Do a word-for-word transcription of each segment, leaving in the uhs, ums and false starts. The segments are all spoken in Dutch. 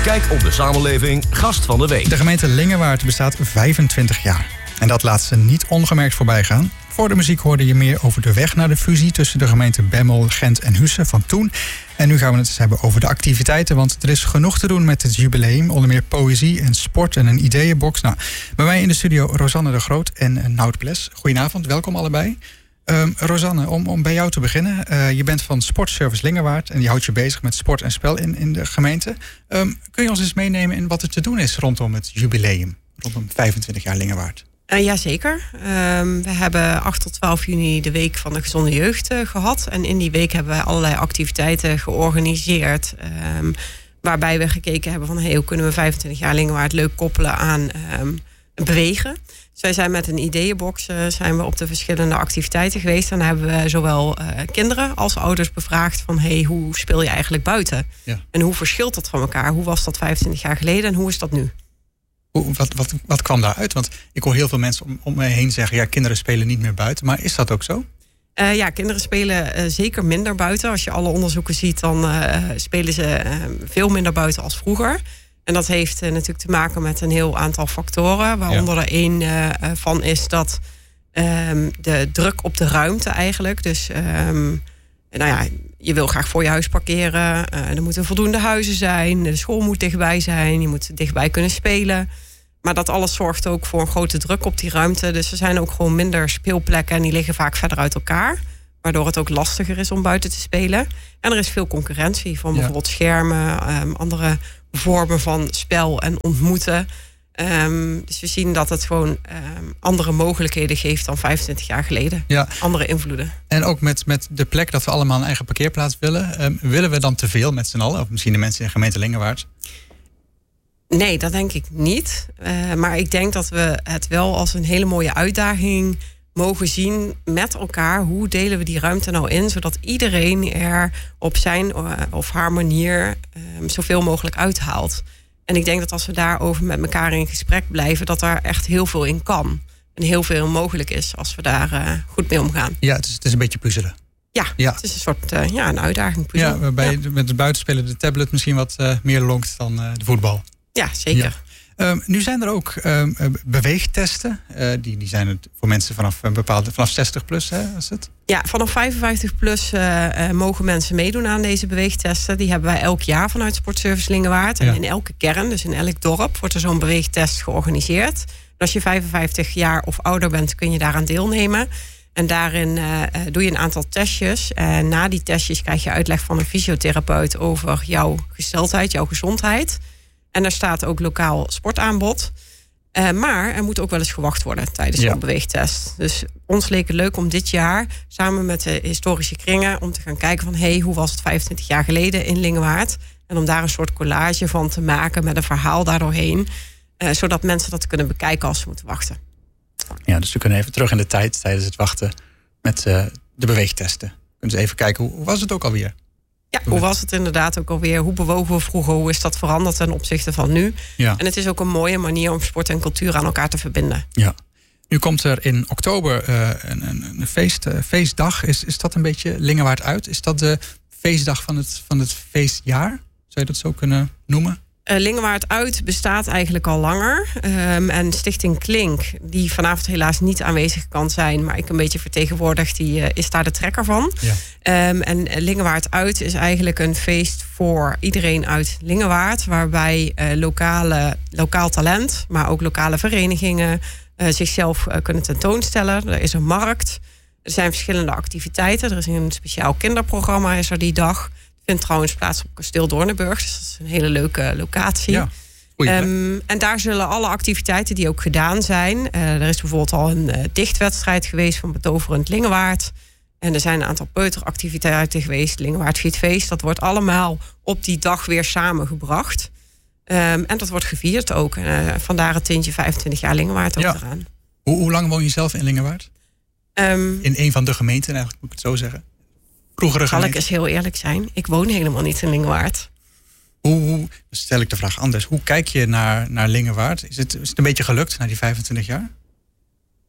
Kijk op de samenleving Gast van de Week. De gemeente Lingewaard bestaat vijfentwintig jaar. En dat laat ze niet ongemerkt voorbij gaan. Voor de muziek hoorde je meer over de weg naar de fusie tussen de gemeenten Bemmel, Gent en Husse van toen. En nu gaan we het eens hebben over de activiteiten, want er is genoeg te doen met het jubileum. Onder meer poëzie en sport en een ideeënbox. Nou, bij mij in de studio Rosanne de Groot en Nout Bles. Goedenavond, welkom allebei. Um, Rosanne, om, om bij jou te beginnen. Uh, je bent van Sportservice Lingewaard en je houdt je bezig met sport en spel in, in de gemeente. Um, kun je ons eens meenemen in wat er te doen is rondom het jubileum, rondom vijfentwintig jaar Lingewaard? Uh, Jazeker. Um, we hebben acht tot twaalf juni de Week van de Gezonde Jeugd uh, gehad. En in die week hebben wij allerlei activiteiten georganiseerd. Um, waarbij we gekeken hebben van hey, hoe kunnen we vijfentwintig jaar Lingewaard leuk koppelen aan um, bewegen. Dus wij zijn met een ideeënbox uh, zijn we op de verschillende activiteiten geweest. En dan hebben we zowel uh, kinderen als ouders bevraagd van hey, hoe speel je eigenlijk buiten? Ja. En hoe verschilt dat van elkaar? Hoe was dat vijfentwintig jaar geleden en hoe is dat nu? Wat, wat, wat kwam daaruit? Want ik hoor heel veel mensen om, om me heen zeggen, ja, kinderen spelen niet meer buiten. Maar is dat ook zo? Uh, ja, kinderen spelen uh, zeker minder buiten. Als je alle onderzoeken ziet, dan uh, spelen ze uh, veel minder buiten als vroeger. En dat heeft uh, natuurlijk te maken met een heel aantal factoren. Waaronder ja. er één uh, van is dat um, de druk op de ruimte eigenlijk. Dus um, nou ja, je wil graag voor je huis parkeren. Uh, er moeten voldoende huizen zijn. De school moet dichtbij zijn. Je moet dichtbij kunnen spelen. Maar dat alles zorgt ook voor een grote druk op die ruimte. Dus er zijn ook gewoon minder speelplekken. En die liggen vaak verder uit elkaar. Waardoor het ook lastiger is om buiten te spelen. En er is veel concurrentie van bijvoorbeeld ja. schermen. Um, andere vormen van spel en ontmoeten. Um, dus we zien dat het gewoon um, andere mogelijkheden geeft dan vijfentwintig jaar geleden. Ja. Andere invloeden. En ook met, met de plek dat we allemaal een eigen parkeerplaats willen. Um, willen we dan te veel met z'n allen? Of misschien de mensen in de gemeente Lingewaard? Nee, dat denk ik niet. Uh, maar ik denk dat we het wel als een hele mooie uitdaging mogen zien met elkaar. Hoe delen we die ruimte nou in, zodat iedereen er op zijn of haar manier um, zoveel mogelijk uithaalt. En ik denk dat als we daarover met elkaar in gesprek blijven, dat daar echt heel veel in kan. En heel veel mogelijk is als we daar uh, goed mee omgaan. Ja, het is, het is een beetje puzzelen. Ja, ja, het is een soort uh, ja, een uitdaging. Puzzelen. Ja, waarbij ja. met het buitenspelen de tablet misschien wat uh, meer lonkt dan uh, de voetbal. Ja, zeker. Ja. Um, nu zijn er ook um, beweegtesten. Uh, die, die zijn het voor mensen vanaf een bepaalde vanaf zestig plus, hè, is het? Ja, vanaf vijfenvijftig plus uh, uh, mogen mensen meedoen aan deze beweegtesten. Die hebben wij elk jaar vanuit Sportservice Lingewaard. En ja. in elke kern, dus in elk dorp, wordt er zo'n beweegtest georganiseerd. En als je vijfenvijftig jaar of ouder bent, kun je daaraan deelnemen. En daarin uh, doe je een aantal testjes. En na die testjes krijg je uitleg van een fysiotherapeut over jouw gesteldheid, jouw gezondheid. En daar staat ook lokaal sportaanbod. Uh, maar er moet ook wel eens gewacht worden tijdens ja. zo'n beweegtest. Dus ons leek het leuk om dit jaar samen met de historische kringen om te gaan kijken van hey, hoe was het vijfentwintig jaar geleden in Lingewaard? En om daar een soort collage van te maken met een verhaal daardoorheen. Uh, zodat mensen dat kunnen bekijken als ze moeten wachten. Ja, dus we kunnen even terug in de tijd tijdens het wachten met uh, de beweegtesten. Kunnen ze even kijken, hoe was het ook alweer? Ja, hoe was het inderdaad ook alweer? Hoe bewogen we vroeger? Hoe is dat veranderd ten opzichte van nu? Ja. En het is ook een mooie manier om sport en cultuur aan elkaar te verbinden. Ja. Nu komt er in oktober uh, een, een, een feest, uh, feestdag. Is, is dat een beetje Lingewaard uit? Is dat de feestdag van het, van het feestjaar? Zou je dat zo kunnen noemen? Uh, Lingewaard uit bestaat eigenlijk al langer. Um, en Stichting Klink, die vanavond helaas niet aanwezig kan zijn, maar ik een beetje vertegenwoordig, die uh, is daar de trekker van. Ja. Um, en Lingewaard uit is eigenlijk een feest voor iedereen uit Lingewaard, waarbij uh, lokale, lokaal talent, maar ook lokale verenigingen uh, zichzelf uh, kunnen tentoonstellen. Er is een markt. Er zijn verschillende activiteiten. Er is een speciaal kinderprogramma is er die dag. Vindt trouwens plaats op Kasteel Doornenburg. Dus dat is een hele leuke locatie. Ja, um, en daar zullen alle activiteiten die ook gedaan zijn. Uh, er is bijvoorbeeld al een uh, dichtwedstrijd geweest van Betoverend Lingewaard. En er zijn een aantal peuteractiviteiten geweest. Lingewaard Viert Feest. Dat wordt allemaal op die dag weer samengebracht. Um, en dat wordt gevierd ook. Uh, vandaar het tintje vijfentwintig jaar Lingewaard ook ja. eraan. Hoe, hoe lang woon je zelf in Lingewaard? Um, in een van de gemeenten eigenlijk, moet ik het zo zeggen. Zal ik eens heel eerlijk zijn? Ik woon helemaal niet in Lingewaard. Hoe, hoe stel ik de vraag anders. Hoe kijk je naar, naar Lingewaard? Is het, is het een beetje gelukt na die vijfentwintig jaar?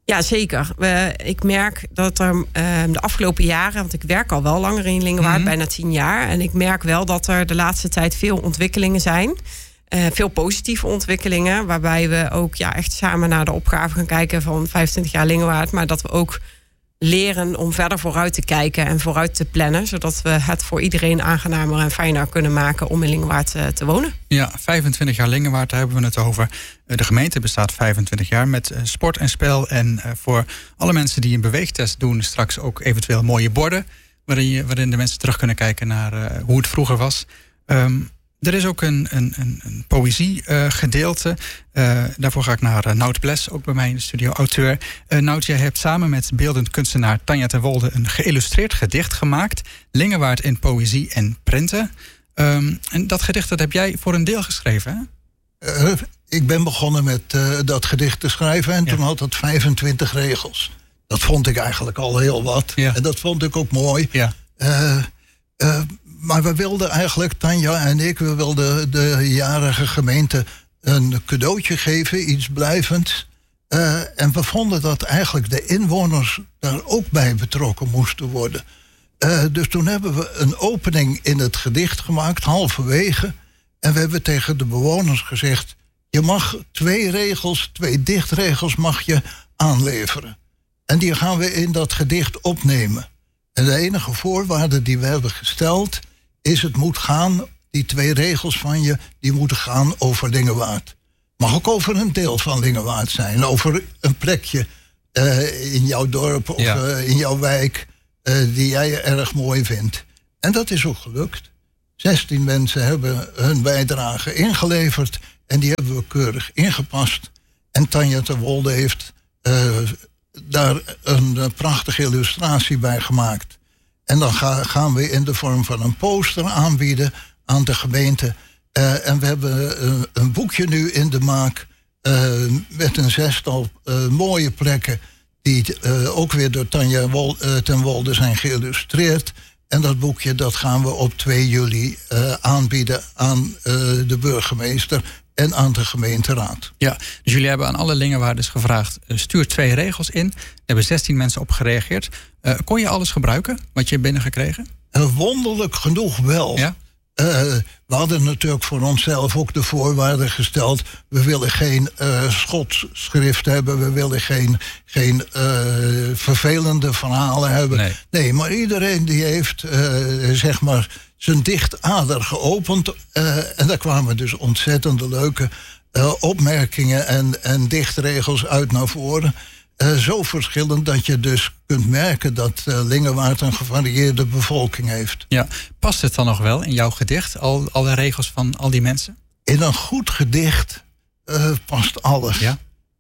Ja, zeker. We, ik merk dat er uh, de afgelopen jaren, want ik werk al wel langer in Lingewaard, mm-hmm. bijna tien jaar. En ik merk wel dat er de laatste tijd veel ontwikkelingen zijn. Uh, veel positieve ontwikkelingen, waarbij we ook ja, echt samen naar de opgave gaan kijken van vijfentwintig jaar Lingewaard. Maar dat we ook leren om verder vooruit te kijken en vooruit te plannen, zodat we het voor iedereen aangenamer en fijner kunnen maken om in Lingewaard uh, te wonen. Ja, vijfentwintig jaar Lingewaard, daar hebben we het over. De gemeente bestaat vijfentwintig jaar met uh, sport en spel. En uh, voor alle mensen die een beweegtest doen, straks ook eventueel mooie borden, waarin, je, waarin de mensen terug kunnen kijken naar uh, hoe het vroeger was. Um, Er is ook een, een, een, een poëziegedeelte. Uh, uh, daarvoor ga ik naar uh, Nout Bles, ook bij mij in de studio, auteur. Uh, Nout, jij hebt samen met beeldend kunstenaar Tanja ten Wolde een geïllustreerd gedicht gemaakt. Lingewaard in poëzie en prenten. Um, en dat gedicht dat heb jij voor een deel geschreven, hè? Uh, ik ben begonnen met uh, dat gedicht te schrijven en ja. toen had het vijfentwintig regels. Dat vond ik eigenlijk al heel wat. Ja. En dat vond ik ook mooi. Ja. Uh, uh, Maar we wilden eigenlijk, Tanja en ik, we wilden de jarige gemeente een cadeautje geven, iets blijvends. Uh, en we vonden dat eigenlijk de inwoners daar ook bij betrokken moesten worden. Uh, dus toen hebben we een opening in het gedicht gemaakt, halverwege. En we hebben tegen de bewoners gezegd, je mag twee regels, twee dichtregels mag je aanleveren. En die gaan we in dat gedicht opnemen. En de enige voorwaarde die we hebben gesteld is het moet gaan, die twee regels van je, die moeten gaan over Lingewaard. Mag ook over een deel van Lingewaard zijn. Over een plekje uh, in jouw dorp of ja. uh, in jouw wijk uh, die jij erg mooi vindt. En dat is ook gelukt. zestien mensen hebben hun bijdrage ingeleverd en die hebben we keurig ingepast. En Tanja ten Wolde heeft uh, daar een uh, prachtige illustratie bij gemaakt. En dan ga, gaan we in de vorm van een poster aanbieden aan de gemeente. Uh, en we hebben uh, een boekje nu in de maak uh, met een zestal uh, mooie plekken die uh, ook weer door Tanja Wol, uh, ten Wolde zijn geïllustreerd. En dat boekje dat gaan we op twee juli uh, aanbieden aan uh, de burgemeester en aan de gemeenteraad. Ja, dus jullie hebben aan alle Lingewaarders gevraagd, uh, stuur twee regels in. Er hebben zestien mensen op gereageerd. Uh, kon je alles gebruiken wat je hebt binnengekregen? Uh, wonderlijk genoeg wel. Ja? Uh, we hadden natuurlijk voor onszelf ook de voorwaarden gesteld. We willen geen uh, schotschrift hebben. We willen geen, geen uh, vervelende verhalen hebben. Nee. nee, maar iedereen die heeft uh, zeg maar zijn dichtader geopend. Uh, en daar kwamen dus ontzettende leuke uh, opmerkingen en, en dichtregels uit naar voren. Uh, zo verschillend dat je dus kunt merken dat uh, Lingewaard een gevarieerde bevolking heeft. Ja, past het dan nog wel in jouw gedicht, al, alle regels van al die mensen? In een goed gedicht uh, past alles. Ja?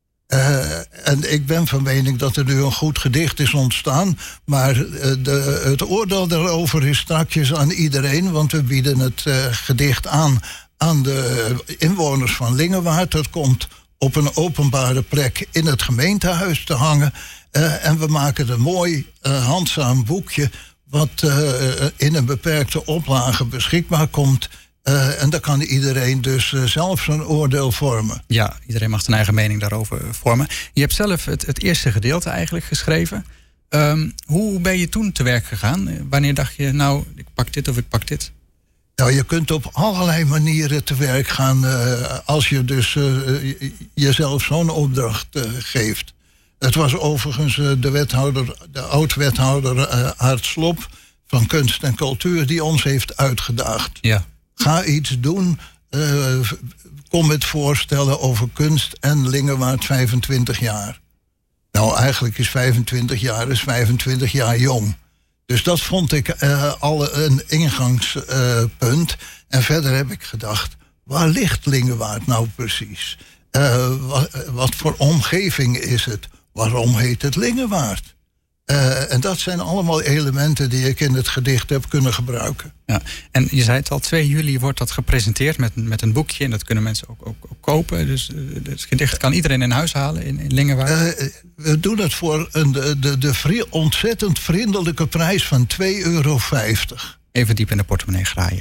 Uh, en ik ben van mening dat er nu een goed gedicht is ontstaan. Maar uh, de, het oordeel daarover is strakjes aan iedereen. Want we bieden het uh, gedicht aan aan de inwoners van Lingewaard. Dat komt op een openbare plek in het gemeentehuis te hangen. Uh, en we maken een mooi uh, handzaam boekje wat uh, in een beperkte oplage beschikbaar komt. Uh, en daar kan iedereen dus uh, zelf zijn oordeel vormen. Ja, iedereen mag zijn eigen mening daarover vormen. Je hebt zelf het, het eerste gedeelte eigenlijk geschreven. Um, hoe ben je toen te werk gegaan? Wanneer dacht je, nou, ik pak dit of ik pak dit? Nou, je kunt op allerlei manieren te werk gaan uh, als je dus uh, jezelf zo'n opdracht uh, geeft. Het was overigens uh, de wethouder, de oud-wethouder uh, Aart Slop van Kunst en Cultuur die ons heeft uitgedaagd. Ja. Ga iets doen, uh, kom met voorstellen over kunst en Lingewaard vijfentwintig jaar. Nou, eigenlijk is vijfentwintig jaar is vijfentwintig jaar jong. Dus dat vond ik uh, al een ingangspunt. Uh, en verder heb ik gedacht, waar ligt Lingewaard nou precies? Uh, wat, wat voor omgeving is het? Waarom heet het Lingewaard? Uh, en dat zijn allemaal elementen die ik in het gedicht heb kunnen gebruiken. Ja, en je zei het al, twee juli wordt dat gepresenteerd met, met een boekje. En dat kunnen mensen ook, ook, ook kopen. Dus uh, het gedicht kan iedereen in huis halen in, in Lingewaard. Uh, we doen het voor een, de, de, de vri- ontzettend vriendelijke prijs van twee euro vijftig. Even diep in de portemonnee graaien.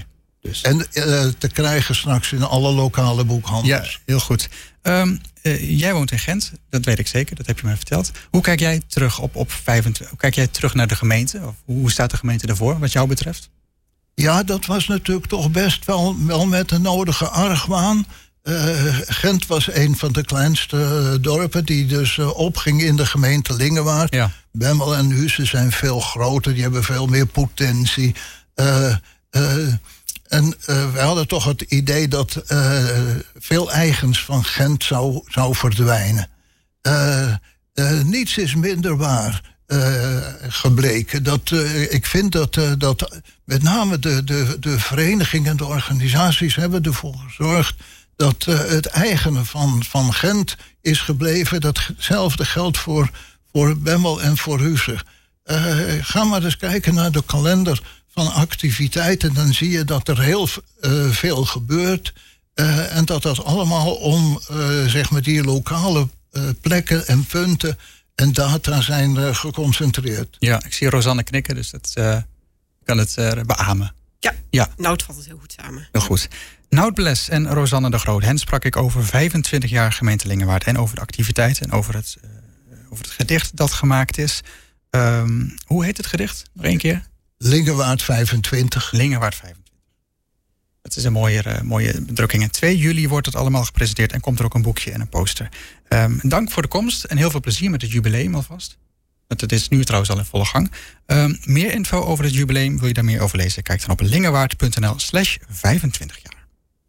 Dus. En uh, te krijgen straks in alle lokale boekhandels. Ja, heel goed. Um, uh, jij woont in Gent, dat weet ik zeker, dat heb je mij verteld. Hoe kijk jij terug op, op vijfentwintig? Hoe kijk jij terug naar de gemeente? Of hoe staat de gemeente ervoor, wat jou betreft? Ja, dat was natuurlijk toch best wel, wel met de nodige argwaan. Uh, Gent was een van de kleinste uh, dorpen die dus uh, opging in de gemeente Lingewaard. Ja. Bemmel en Huissen zijn veel groter, die hebben veel meer potentie. Uh, uh, en uh, we hadden toch het idee dat uh, veel eigens van Gent zou, zou verdwijnen. Uh, uh, niets is minder waar. Uh, gebleken. Dat, uh, ik vind dat, uh, dat met name de, de, de verenigingen en de organisaties hebben ervoor gezorgd dat uh, het eigene van, van Gent is gebleven. Datzelfde geldt voor, voor Bemmel en voor Huissen. Uh, ga maar eens kijken naar de kalender van activiteiten. Dan zie je dat er heel uh, veel gebeurt. Uh, en dat dat allemaal om uh, zeg maar die lokale uh, plekken en punten en data zijn uh, geconcentreerd. Ja, ik zie Rosanne knikken, dus dat uh, kan het uh, beamen. Ja, ja, Nout valt het heel goed samen. Heel goed. Nout Bles en Rosanne de Groot. Hen sprak ik over vijfentwintig jaar gemeente Lingewaard en over de activiteiten en over het, uh, over het gedicht dat gemaakt is. Um, hoe heet het gedicht? Nog één keer? Lingewaard vijfentwintig. Lingewaard vijfentwintig. Het is een mooie, uh, mooie bedrukking. En twee juli wordt het allemaal gepresenteerd en komt er ook een boekje en een poster. Um, dank voor de komst en heel veel plezier met het jubileum alvast. Het is nu trouwens al in volle gang. Um, meer info over het jubileum, wil je daar meer over lezen? Kijk dan op lingewaard punt n l slash vijfentwintig jaar.